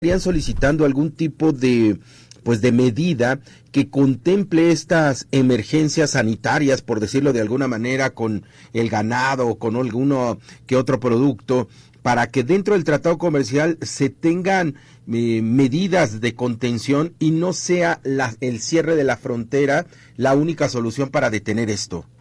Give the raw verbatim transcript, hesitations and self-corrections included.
estarían solicitando algún tipo de pues de medida que contemple estas emergencias sanitarias, por decirlo de alguna manera, con el ganado o con alguno que otro producto, para que dentro del tratado comercial se tengan eh, medidas de contención y no sea la, el cierre de la frontera la única solución para detener esto.